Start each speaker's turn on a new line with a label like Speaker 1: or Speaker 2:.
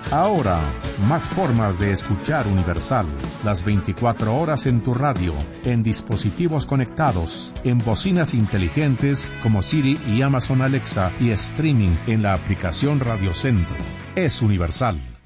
Speaker 1: Ahora, más formas de escuchar Universal. Las 24 horas en tu radio, en dispositivos conectados, en bocinas inteligentes como Siri y Amazon Alexa y streaming en la aplicación Radio Centro. Es Universal.